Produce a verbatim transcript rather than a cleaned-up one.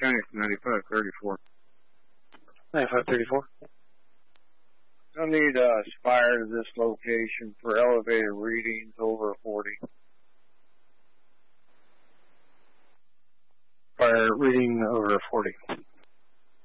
County ninety-five thirty-four. ninety-five thirty-four. I need uh, Spire to this location for elevated readings over forty. Fire reading over forty.